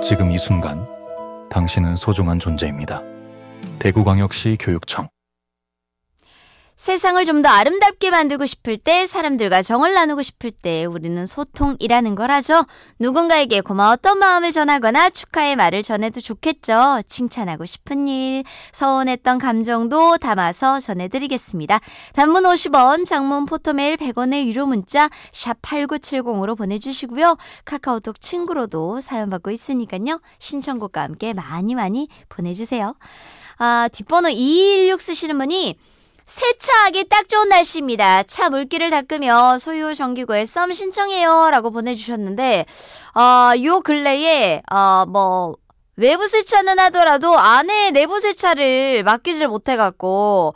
지금 이 순간 당신은 소중한 존재입니다. 대구광역시 교육청. 세상을 좀 더 아름답게 만들고 싶을 때, 사람들과 정을 나누고 싶을 때 우리는 소통이라는 걸 하죠. 누군가에게 고마웠던 마음을 전하거나 축하의 말을 전해도 좋겠죠. 칭찬하고 싶은 일, 서운했던 감정도 담아서 전해드리겠습니다. 단문 50원, 장문 포토메일 100원의 유료 문자 샵 8970으로 보내주시고요. 카카오톡 친구로도 사연 받고 있으니까요. 신청곡과 함께 많이 보내주세요. 뒷번호 216 쓰시는 분이 세차하기 딱 좋은 날씨입니다. 차 물기를 닦으며 소유 정기구에 썸 신청해요 라고 보내주셨는데, 요 근래에 외부 세차는 하더라도 안에 내부 세차를 맡기질 못해갖고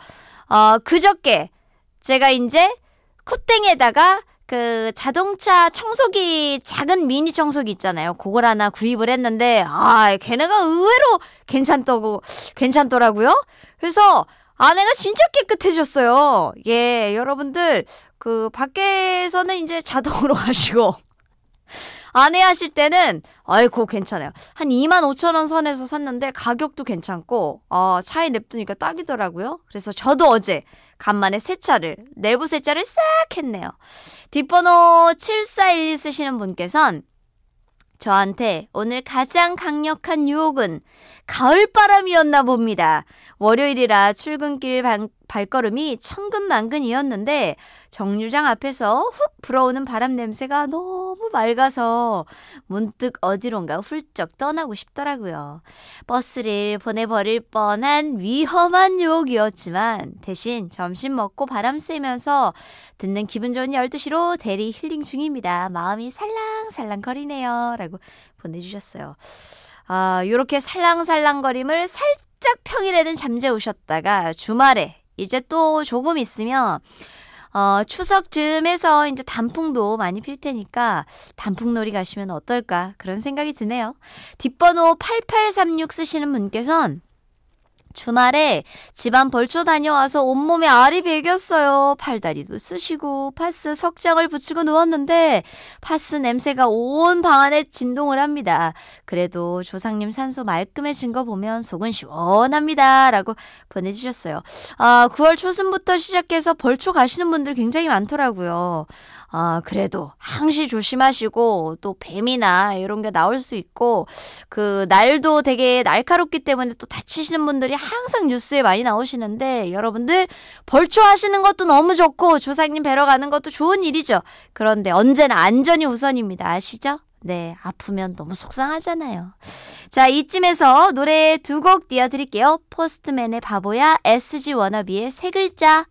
그저께 제가 이제 쿠땡에다가 그 자동차 청소기, 작은 미니 청소기 있잖아요. 그걸 하나 구입을 했는데 걔네가 의외로 괜찮더라고요. 그래서 안에가 진짜 깨끗해졌어요. 예, 여러분들 그 밖에서는 이제 자동으로 가시고 안에 하실 때는 그거 괜찮아요. 한 25,000원 선에서 샀는데 가격도 괜찮고 차에 냅두니까 딱이더라고요. 그래서 저도 어제 간만에 내부 세차를 싹 했네요. 뒷번호 7412 쓰시는 분께서는 저한테 오늘 가장 강력한 유혹은 가을바람이었나 봅니다. 월요일이라 출근길 발걸음이 천근만근이었는데 정류장 앞에서 훅 불어오는 바람 냄새가 너무 맑아서 문득 어디론가 훌쩍 떠나고 싶더라고요. 버스를 보내버릴 뻔한 위험한 유혹이었지만 대신 점심 먹고 바람 쐬면서 듣는 기분 좋은 12시로 대리 힐링 중입니다. 마음이 살랑살랑거리네요 라고 보내주셨어요. 요렇게 살랑살랑거림을 살짝 평일에는 잠재우셨다가 주말에 이제 또 조금 있으면 추석 즈음에서 이제 단풍도 많이 필 테니까 단풍놀이 가시면 어떨까 그런 생각이 드네요. 뒷번호 8836 쓰시는 분께서는 주말에 집안 벌초 다녀와서 온몸에 알이 배겼어요. 팔다리도 쑤시고 파스 석장을 붙이고 누웠는데 파스 냄새가 온 방 안에 진동을 합니다. 그래도 조상님 산소 말끔해진 거 보면 속은 시원합니다 라고 보내주셨어요. 9월 초순부터 시작해서 벌초 가시는 분들 굉장히 많더라고요. 그래도 항시 조심하시고 또 뱀이나 이런 게 나올 수 있고 그 날도 되게 날카롭기 때문에 또 다치시는 분들이 항상 뉴스에 많이 나오시는데 여러분들 벌초 하시는 것도 너무 좋고 조상님 뵈러 가는 것도 좋은 일이죠. 그런데 언제나 안전이 우선입니다. 아시죠? 네, 아프면 너무 속상하잖아요. 자, 이쯤에서 노래 2곡 띄워드릴게요. 포스트맨의 바보야, SG 워너비의 세 글자.